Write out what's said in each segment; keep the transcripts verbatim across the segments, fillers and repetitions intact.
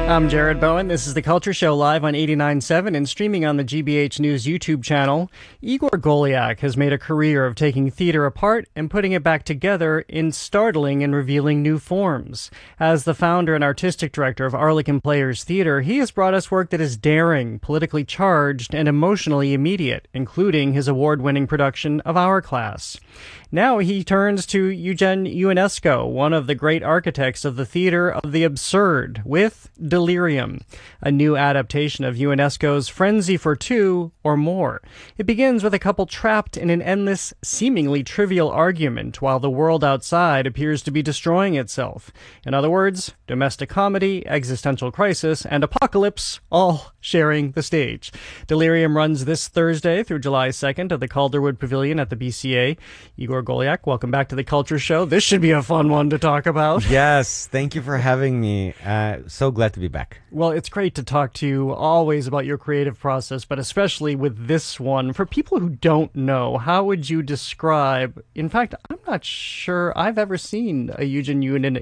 I'm Jared Bowen. This is The Culture Show live on eighty-nine point seven and streaming on the G B H News YouTube channel. Igor Goliak has made a career of taking theater apart and putting it back together in startling and revealing new forms. As the founder and artistic director of Arlequin Players Theater, he has brought us work that is daring, politically charged, and emotionally immediate, including his award-winning production of Our Class. Now he turns to Eugen Ionesco, one of the great architects of the theater of the absurd, with Delirium, a new adaptation of Ionesco's Frenzy for Two or More. It begins with a couple trapped in an endless, seemingly trivial argument while the world outside appears to be destroying itself. In other words, domestic comedy, existential crisis, and apocalypse all sharing the stage. Delirium runs this Thursday through July second at the Calderwood Pavilion at the B C A. Igor Goliak, welcome back to The Culture Show. This should be a fun one to talk about. Yes, thank you for having me. Uh, so glad to be back. Well, it's great to talk to you always about your creative process, but especially with this one. For people who don't know, how would you describe, in fact, I'm not sure I've ever seen a Eugen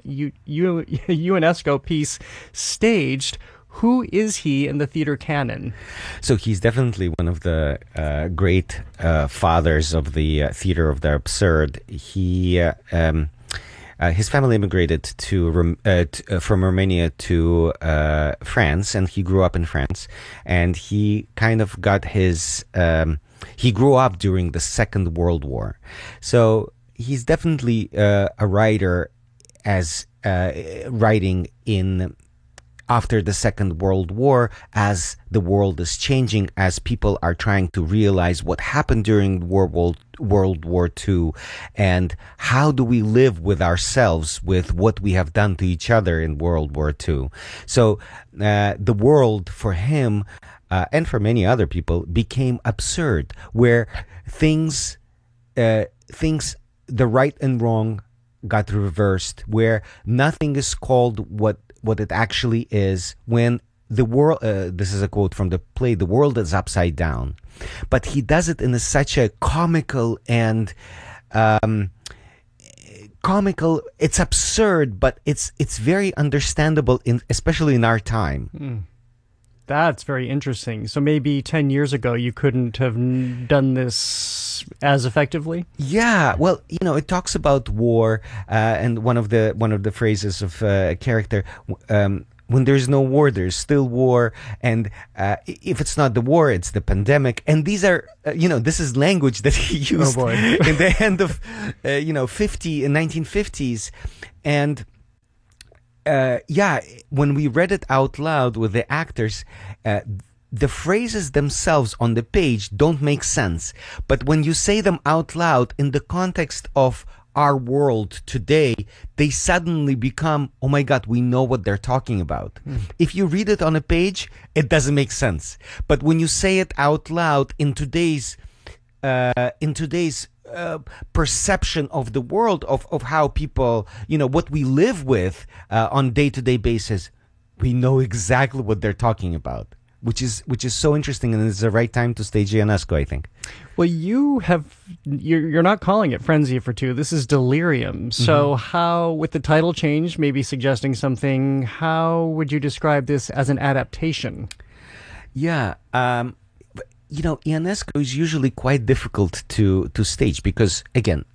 Ionesco piece staged. Who is he in the theater canon? So he's definitely one of the uh, great uh, fathers of the uh, theater of the absurd. He, uh, um, uh, his family immigrated to, uh, to uh, from Romania to uh, France, and he grew up in France. And he kind of got his. Um, he grew up during the Second World War, so he's definitely uh, a writer, as uh, writing in. After the Second World War, as the world is changing, as people are trying to realize what happened during World, World War Two, and how do we live with ourselves, with what we have done to each other in World War Two. So uh, the world for him, uh, and for many other people, became absurd, where things, uh, things, the right and wrong got reversed, where nothing is called what what it actually is, when the world, uh, this is a quote from the play, the world is upside down. But he does it in a, such a comical and um, comical, it's absurd, but it's it's very understandable, in especially in our time. Mm. That's very interesting. So maybe ten years ago you couldn't have n- done this as effectively? Yeah, well, you know, it talks about war, uh, and one of the one of the phrases of uh, a character, um, when there's no war, there's still war, and uh, if it's not the war, it's the pandemic. And these are, uh, you know, this is language that he used oh boy. in the end of, uh, you know, fifty in nineteen fifties, and. Uh, yeah, when we read it out loud with the actors, uh, the phrases themselves on the page don't make sense. But when you say them out loud in the context of our world today, they suddenly become, oh my God, we know what they're talking about. Mm. If you read it on a page, it doesn't make sense. But when you say it out loud in today's, uh, in today's Uh, perception of the world, of, of how people, you know, what we live with uh, on day-to-day basis, we know exactly what they're talking about, which is which is so interesting, and it's the right time to stage Ionesco, I think. Well, you have, you're, you're not calling it Frenzy for Two, this is Delirium. So mm-hmm. how, with the title change, maybe suggesting something, how would you describe this as an adaptation? Yeah, um, you know, Ionesco is usually quite difficult to, to stage because, again,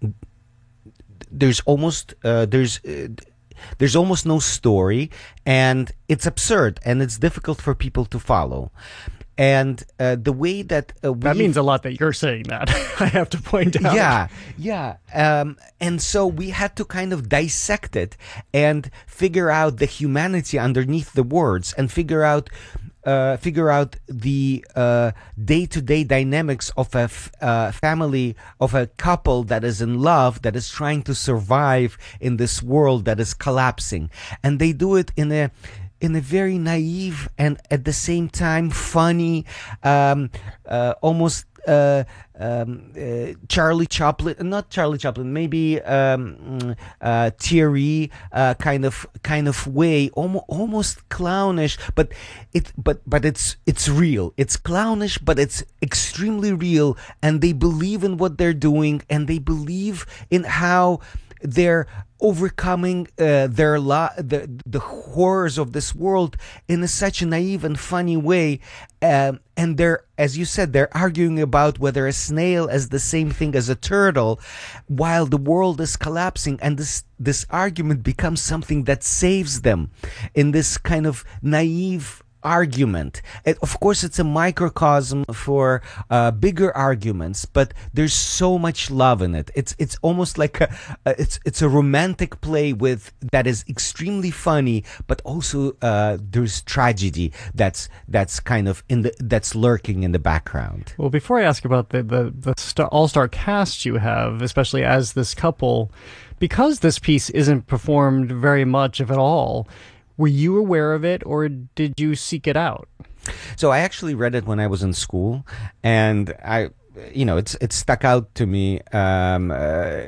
there's almost uh, there's uh, there's almost no story, and it's absurd, and it's difficult for people to follow. And uh, the way that uh, we... That means a lot that you're saying that, I have to point out. Yeah, yeah. Um, and so we had to kind of dissect it and figure out the humanity underneath the words, and figure out uh, figure out the uh, day-to-day dynamics of a f uh, family, of a couple that is in love, that is trying to survive in this world that is collapsing. And they do it in a in a very naive and at the same time funny, um, uh, almost uh, um, uh, Charlie Chaplin, not Charlie Chaplin, maybe um, uh, Thierry uh, kind of kind of way, almost almost clownish, but it but but it's it's real. It's clownish, but it's extremely real, and they believe in what they're doing, and they believe in how they're overcoming uh, their la- the the horrors of this world in a, such a naive and funny way, um, and they're, as you said, they're arguing about whether a snail is the same thing as a turtle, while the world is collapsing, and this this argument becomes something that saves them in this kind of naive argument. It, of course, it's a microcosm for uh, bigger arguments, but there's so much love in it. It's it's almost like a, a it's it's a romantic play with that is extremely funny, but also uh, there's tragedy that's that's kind of in the that's lurking in the background. Well, before I ask about the the, the star, all-star cast you have, especially as this couple, because this piece isn't performed very much, if at all, were you aware of it, or did you seek it out? So I actually read it when I was in school, and I, you know, it's it stuck out to me. Um, uh,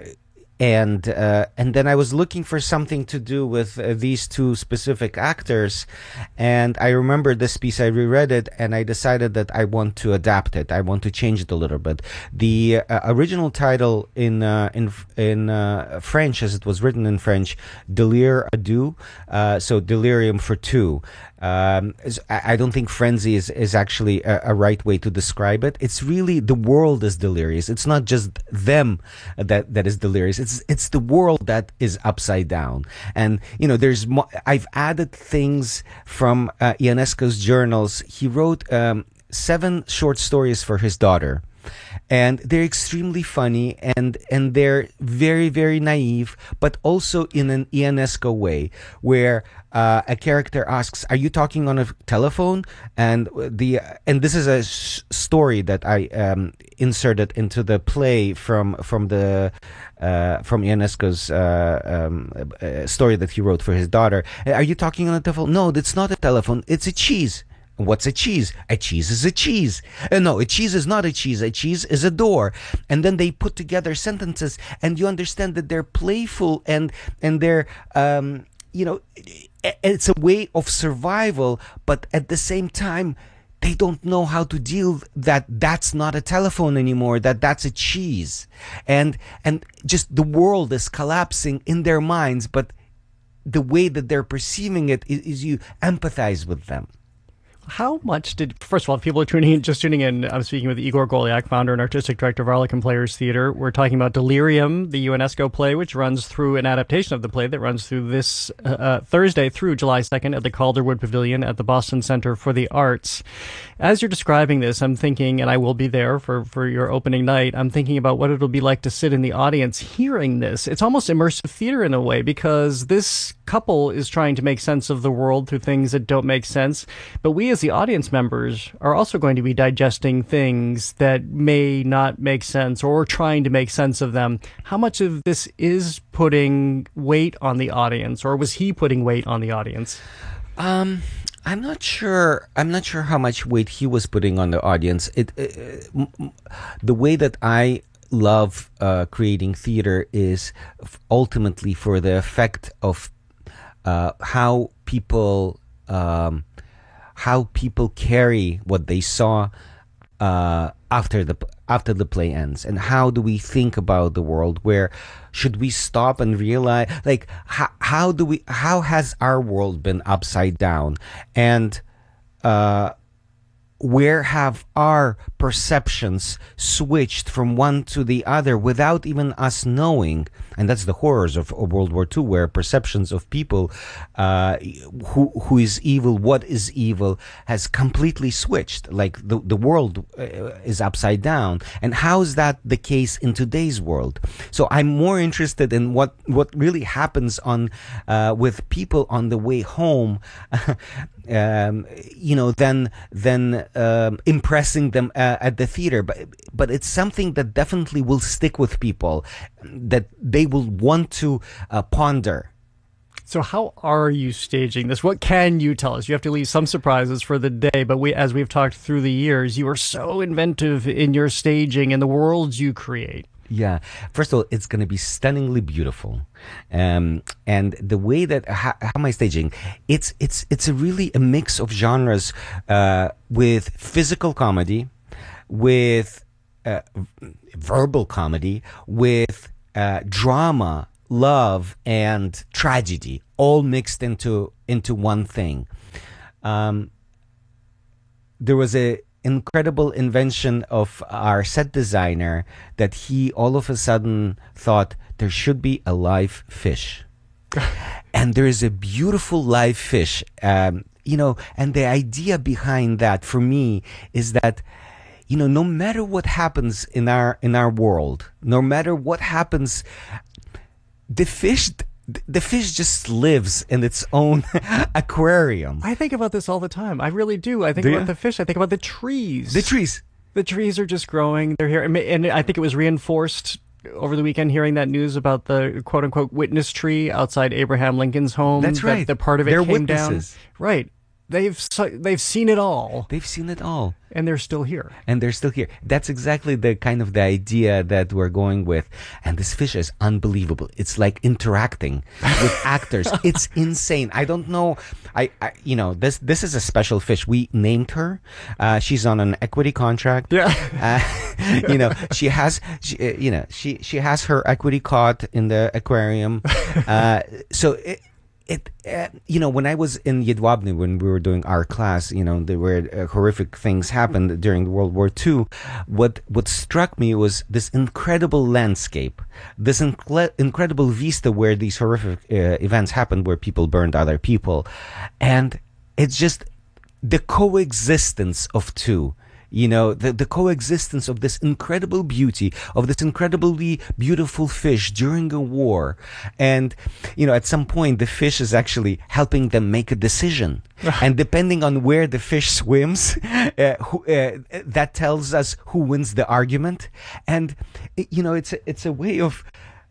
and uh, and then I was looking for something to do with uh, these two specific actors, and I remember this piece. I reread it, and I decided that I want to adapt it. I want to change it a little bit. The uh, original title in uh, in in uh, French, as it was written in French, Délire à deux, uh, so delirium for two. Um, I don't think frenzy is, is actually a, a right way to describe it. It's really the world is delirious. It's not just them that, that is delirious. It's, it's the world that is upside down. And, you know, there's, mo- I've added things from, uh, Ionesco's journals. He wrote, um, seven short stories for his daughter. And they're extremely funny, and, and they're very, very naive, but also in an Ionesco way, where uh, a character asks, "Are you talking on a telephone?" And the and this is a sh- story that I um, inserted into the play from from the uh, from Ionesco's uh, um, uh, story that he wrote for his daughter. "Are you talking on a telephone?" "No, it's not a telephone. It's a cheese." "What's a cheese?" "A cheese is a cheese." Uh, no, a cheese is not a cheese. A cheese is a door. And then they put together sentences, and you understand that they're playful, and and they're um, you know, it's a way of survival, but at the same time, they don't know how to deal that that's not a telephone anymore, that that's a cheese, and and just the world is collapsing in their minds, but the way that they're perceiving it is, is you empathize with them. How much did, first of all, if people are tuning in, just tuning in, I'm speaking with Igor Goliak, founder and artistic director of Arlequin Players Theater. We're talking about Delirium, the Ionesco play, which runs through an adaptation of the play that runs through this uh, Thursday through July second at the Calderwood Pavilion at the Boston Center for the Arts. As you're describing this, I'm thinking, and I will be there for, for your opening night, I'm thinking about what it'll be like to sit in the audience hearing this. It's almost immersive theater in a way, because this couple is trying to make sense of the world through things that don't make sense, but we as the audience members are also going to be digesting things that may not make sense, or trying to make sense of them. How much of this is putting weight on the audience, or was he putting weight on the audience? Um, I'm not sure. I'm not sure how much weight he was putting on the audience. It, uh, the way that I love uh, creating theater is ultimately for the effect of uh, how people. Um, how people carry what they saw uh, after the after the play ends, and how do we think about the world? Where should we stop and realize, like, how, how do we how has our world been upside down, and uh, where have our perceptions switched from one to the other without even us knowing? And that's the horrors of, of World War Two, where perceptions of people, uh, who who is evil, what is evil, has completely switched. Like the the world uh, is upside down. And how is that the case in today's world? So I'm more interested in what what really happens on uh, with people on the way home. Um, you know, than than um, impressing them uh, at the theater, but but it's something that definitely will stick with people, that they will want to uh, ponder. So how are you staging this? What can you tell us? You have to leave some surprises for the day, but we, as we've talked through the years, you are so inventive in your staging and the worlds you create. Yeah. First of all, it's going to be stunningly beautiful. Um, and the way that, how, how am I staging? It's, it's, it's a really a mix of genres, uh, with physical comedy, with, uh, verbal comedy, with, uh, drama, love and tragedy all mixed into into one thing. Um, there was a incredible invention of our set designer that he all of a sudden thought there should be a live fish. And there is a beautiful live fish, um, you know, and the idea behind that for me is that, you know, no matter what happens in our in our world, no matter what happens, the fish the fish just lives in its own aquarium. I think about this all the time. I really do. I think Do about you? the fish. I think about the trees. The trees. The trees are just growing. They're here. And and I think it was reinforced over the weekend hearing that news about the quote-unquote witness tree outside Abraham Lincoln's home. That's right. That the part of it They're came witnesses. down. Right. They've so- they've seen it all, They've seen it all. and they're still here. And they're still here. That's exactly the kind of the idea that we're going with. And this fish is unbelievable. It's like interacting with actors. It's insane. I don't know. I, I, you know, this this is a special fish. We named her. Uh, she's on an equity contract. Yeah. Uh, you know, she has, she, uh, you know, she she has her equity caught in the aquarium. Uh, so it. It, uh, you know, when I was in Jedwabne, when we were doing our class, you know, there were uh, horrific things happened during World War Two. What what struck me was this incredible landscape, this incre- incredible vista where these horrific uh, events happened, where people burned other people, and it's just the coexistence of two. You know, the, the coexistence of this incredible beauty, of this incredibly beautiful fish during a war. And, you know, at some point, the fish is actually helping them make a decision. And depending on where the fish swims, uh, who, uh, that tells us who wins the argument. And, you know, it's a, it's a way of...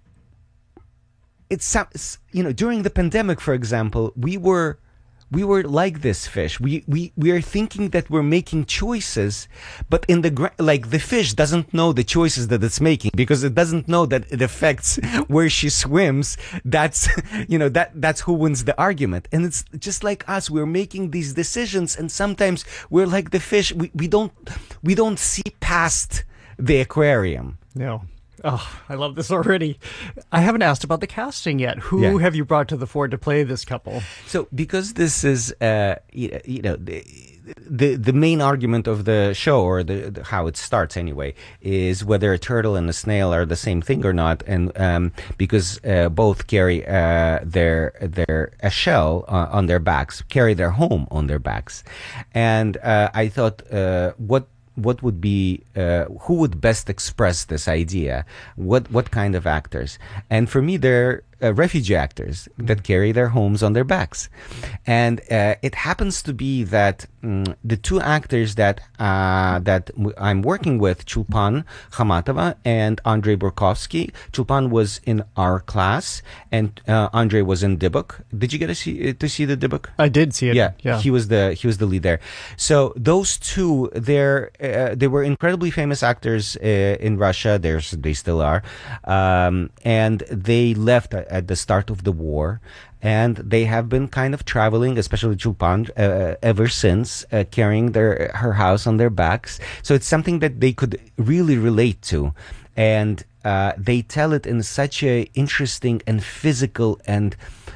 It's, you know, during the pandemic, for example, we were... We were like this fish. We, we, we are thinking that we're making choices, but in the, gra- like the fish doesn't know the choices that it's making because it doesn't know that it affects where she swims. That's, you know, that, that's who wins the argument. And it's just like us. We're making these decisions and sometimes we're like the fish. We, we don't, we don't see past the aquarium. No. Oh, I love this already. I haven't asked about the casting yet. Who Yeah. have you brought to the fore to play this couple? So, because this is, uh, you you know, the, the the main argument of the show, or the, the how it starts anyway, is whether a turtle and a snail are the same thing or not, and um, because uh, both carry uh, their their a shell uh, on their backs, carry their home on their backs, and uh, I thought, uh, what. What would be, uh, who would best express this idea? What what kind of actors? And for me, they're uh, refugee actors that carry their homes on their backs. And uh, it happens to be that um, the two actors that uh, that w- I'm working with, Chulpan Khamatova and Andrei Burkovsky. Chulpan was in our class, and uh, Andrei was in Dibuk. Did you get to see to see the Dibuk? I did see it. Yeah, yeah. he was the he was the lead there. So those two, they're uh, they were incredibly famous actors uh, in Russia. There's they still are, um, and they left at, at the start of the war. And they have been kind of traveling, especially Chulpan, uh, ever since, uh, carrying their her house on their backs. So it's something that they could really relate to, and uh, they tell it in such a interesting and physical and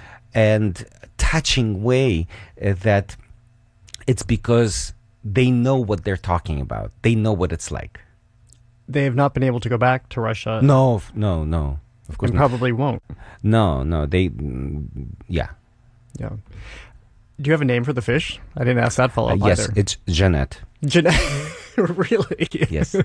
and touching way uh, that it's because they know what they're talking about. They know what it's like. They have not been able to go back to Russia. No, no, no. Of course and not. probably won't. No, no. They, mm, yeah. Yeah. Do you have a name for the fish? I didn't ask that follow-up Uh, yes, either. it's Jeanette. Jeanette. Really? Yes.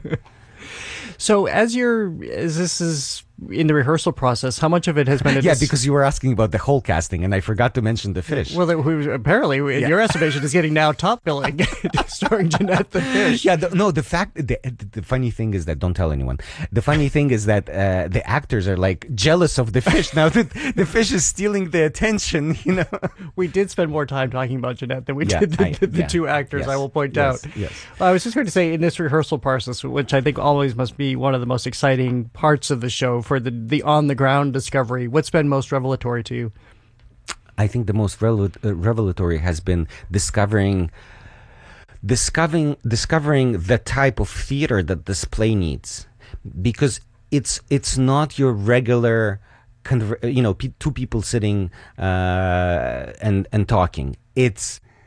So as you're, as this is in the rehearsal process, how much of it has been a Yeah, dis- because you were asking about the whole casting, and I forgot to mention the fish. Well, it, who- apparently, in your estimation, is getting now top billing, starring Jeanette the fish. Yeah, the, no, the fact, the, the funny thing is that, don't tell anyone. The funny thing is that uh, the actors are like jealous of the fish. Now that the fish is stealing the attention, you know. We did spend more time talking about Jeanette than we Yeah, did the, I- the, the yeah. two actors, Yes, I will point yes, out. yes. I was just going to say, in this rehearsal process, which I think always must be one of the most exciting parts of the show for the, the on-the-ground discovery, what's been most revelatory to you? I think the most rel- uh, revelatory has been discovering, discovering, discovering the type of theater that this play needs, because it's it's not your regular conver- you know, pe- two people sitting uh, and and talking. It's